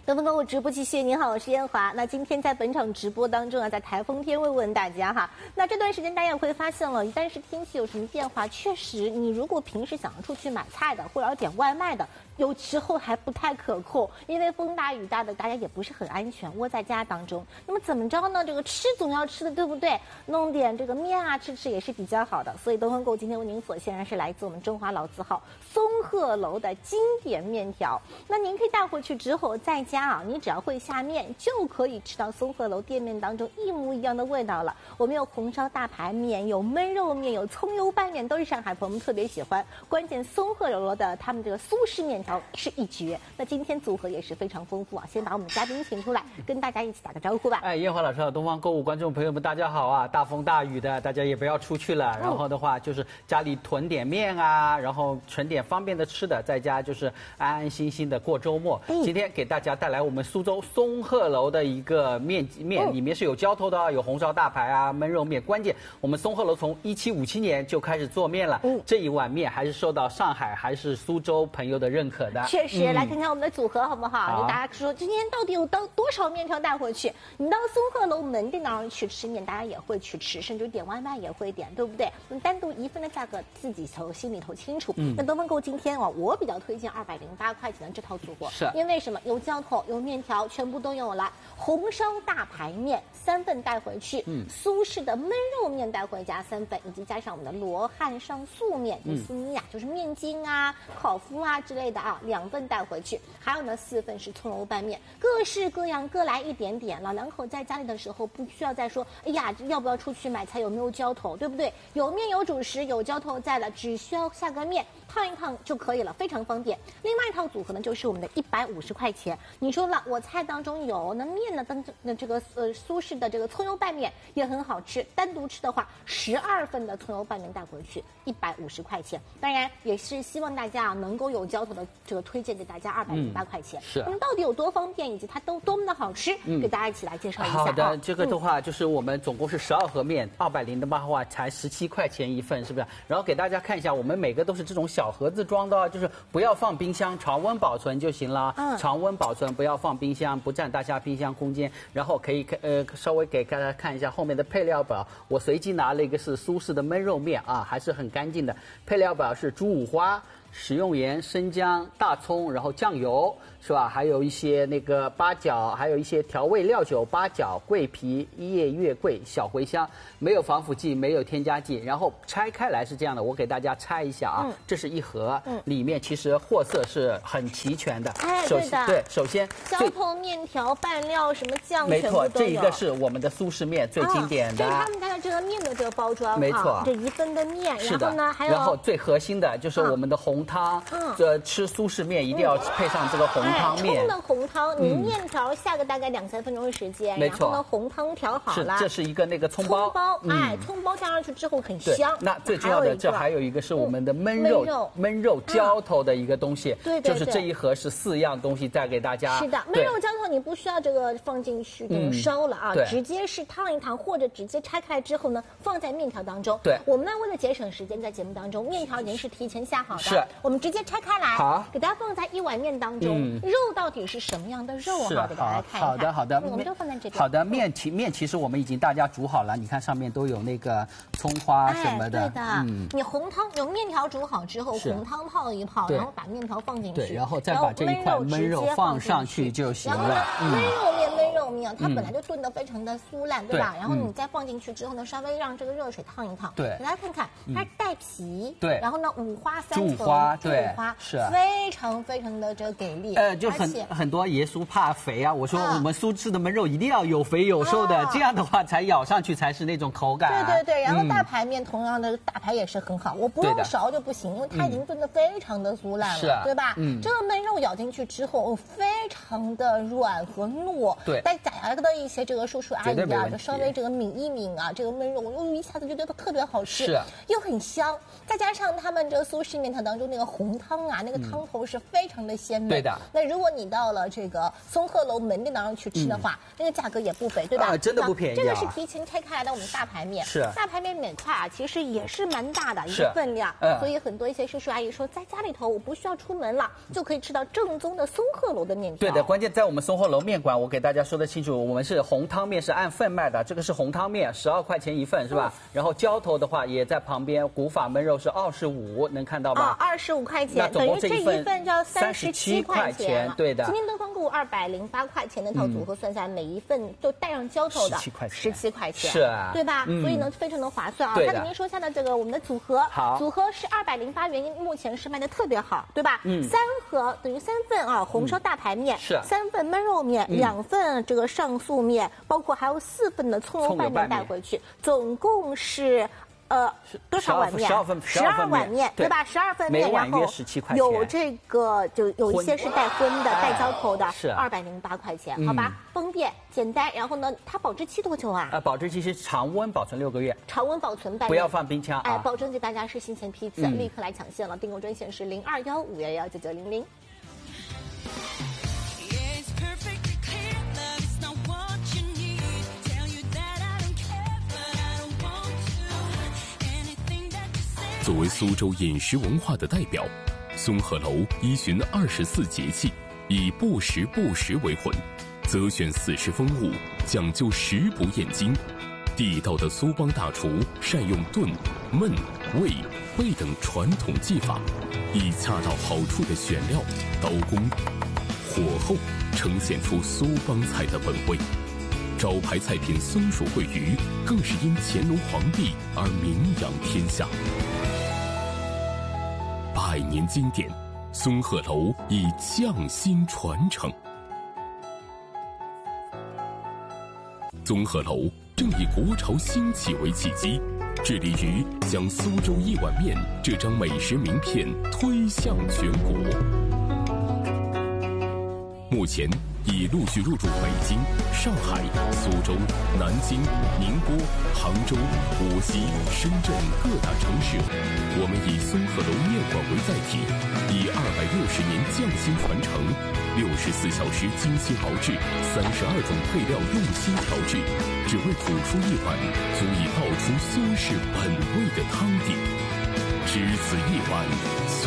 东风购物直播继续，您好，我是燕华。那今天在本场直播当中啊，在台风天问大家哈。那这段时间大家也会发现了，一旦是天气有什么变化，确实你如果平时想要出去买菜的，或者要点外卖的，有时候还不太可控，因为风大雨大的，大家也不是很安全，窝在家当中。那么怎么着呢？这个吃总要吃的，对不对？弄点这个面啊吃吃也是比较好的。所以东风购今天为您所献上是来自我们中华老字号松鹤楼的经典面条。那您可以带回去之后在家啊，你只要会下面，就可以吃到松鹤楼店面当中一模一样的味道了。我们有红烧大排面，有焖肉面，有葱油拌面，都是上海朋友们特别喜欢。关键松鹤楼的他们这个苏式面条是一绝。那今天组合也是非常丰富啊，先把我们嘉宾请出来，跟大家一起打个招呼吧。 燕华老师好，东方购物观众朋友们大家好啊！大风大雨的，大家也不要出去了。然后的话就是家里囤点面啊，然后存点方便的吃的，在家就是安安心心的过周末。今天给大家带来我们苏州松鹤楼的一个面，里面是有浇头的，有红烧大排啊、焖肉面。关键我们松鹤楼从1757年就开始做面了，这一碗面还是受到上海还是苏州朋友的认可的。 确实，来看看我们的组合好不好？大家说今天到底有多少面条带回去？你到松鹤楼门店当中去吃面，大家也会去吃，甚至点外卖也会点，对不对？单独一份的价格自己心里头清楚。那东风购今天我比较推荐208块钱的这套组合，是因为什么？有浇头，有面条，全部都有了。红烧大排面3份带回去，苏式的焖肉面带回家3份，以及加上我们的罗汉上素面，意思呀就是面筋啊、烤麸啊之类的啊，2份带回去。还有呢4份是葱油拌面，各式各样，各来一点点。老两口在家里的时候不需要再说，哎呀，要不要出去买菜？有没有浇头？对不对？有面有主食，有浇头在了，只需要下个面烫一烫就可以了，非常方便。另外一套组合呢，就是我们的150块钱。你说了，我菜当中有那面呢，这个苏式的这个葱油拌面也很好吃。单独吃的话，12份的葱油拌面带回去150块钱。当然也是希望大家能够有浇头的这个推荐给大家208块钱。是。那么到底有多方便，以及它都多么的好吃，给大家一起来介绍一下。 好的，这个的话就是我们总共是12盒面，208的话才17块钱一份，是不是？然后给大家看一下，我们每个都是这种小盒子装的，就是不要放冰箱，常温保存就行了。常温保存，不要放冰箱，不占大家冰箱空间。然后可以稍微给大家看一下后面的配料表，我随机拿了一个是苏式的焖肉面啊，还是很干净的。配料表是猪五花、食用盐、生姜、大葱，然后酱油，是吧？还有一些那个八角，还有一些调味料酒，八角、桂皮、夜月桂、小茴香，没有防腐剂，没有添加剂。然后拆开来是这样的，我给大家拆一下啊，这是一盒，里面其实货色是很齐全的。首先浇头、面条、拌料什么酱， 没错，这一个是我们的苏式面最经典的。 这是他们家的这个面的这个包装， 没错， 这1份的面，然后呢还有， 然后最核心的就是我们的红汤，吃苏式面一定要配上这个红汤面。 冲的红汤，你面条下个大概2-3分钟的时间， 没错， 然后呢红汤调好了， 这是一个那个葱包， 葱包加上去之后很香。 那最重要的，这还有一个是我们的焖肉浇头的一个东西，就是这一盒是4样东西带给大家。 是的，焖肉浇头你不需要这个放进去烧了啊，直接是烫一烫，或者直接拆开来之后呢放在面条当中。对，我们呢为了节省时间，在节目当中面条已经是提前下好的，是我们直接拆开来，好，给大家放在一碗面当中。肉到底是什么样的肉哈？给大家看一看。好的， 我们就放在这边。好的，面其实我们已经大家煮好了，你看上面都有那个葱花什么的。 对的，你红汤有面条煮好之后，红汤泡一泡，然后把面条放进去， 然后再把这一块焖肉放上去就行了。 焖肉面它本来就炖得非常的酥烂，对吧？然后你再放进去之后呢，稍微让这个热水烫一烫。对，给大家看看，它带皮。对，然后呢五花3层，猪五花是非常非常的这个给力。 就很多爷叔怕肥啊，我说我们苏式的焖肉一定要有肥有瘦的，这样的话才咬上去才是那种口感。 对，然后大排面同样的大排也是很好，我不用勺就不行，因为它已经炖得非常的酥烂了，对吧？这个焖肉咬进去之后非常的软和糯。对，大假牙的一些这个叔叔阿姨啊，就稍微这个抿一抿啊，这个焖肉，我一下子就觉得特别好吃， 是又很香，再加上他们这个苏式面条当中那个红汤啊，那个汤头是非常的鲜美。 对的。 那如果你到了这个松鹤楼门店当中去吃的话，那个价格也不菲，对吧？ 真的不便宜。 这个是提前拆开来的我们大排面， 是大排面每块啊，其实也是蛮大的一个分量，所以很多一些叔叔阿姨说，在家里头我不需要出门了，就可以吃到正宗的松鹤楼的面条。 对的，关键在我们松鹤楼面馆，我给大家说得清楚，我们是红汤面是按份卖的，这个是红汤面，12块钱一份是吧？然后浇头的话也在旁边，古法焖肉是25，能看到吧 ？25块钱，等于这一份就要37块钱。 对的。 今天东方购物208块钱那套组合算下来，每一份就带上浇头的17块钱， 是啊， 对吧？所以呢非常的划算啊。再给您说一下呢，这个我们的组合，组合是208元，目前是卖的特别好，对吧？3盒等于3份啊，红烧大排面是3份焖肉面，2份这个上素面，包括还有4份的葱油拌面带回去，总共是。多少碗面？12碗面，对吧？12份面，然后有这个就有一些是带荤的、带浇头的，是208块钱，好吧？方便简单，然后呢，它保质期多久啊？ 保质期是常温保存6个月， 常温保存半年， 不要放冰箱啊！ 保证给大家是新鲜批次，立刻来抢现了，订购专线是0215119900。 作为苏州饮食文化的代表，松鹤楼依循24节气，以不时不食为魂，择选40风物，讲究食不厌精。地道的苏帮大厨善用炖、焖、煨、焙等传统技法，以恰到好处的选料、刀工、火候，呈现出苏帮菜的本味。招牌菜品松鼠桂鱼，更是因乾隆皇帝而名扬天下。100年经典，松鹤楼以匠心传承。松鹤楼正以国潮兴起为契机，致力于将苏州一碗面这张美食名片推向全国。目前已陆续入驻北京、上海、苏州、南京、宁波、杭州、无锡、深圳各大城市。我们以松鹤楼面馆为载体，以260年匠心传承，64小时精心熬制，32种配料用心调制，只为煮出一碗足以道出苏式本味的汤底。只此一碗。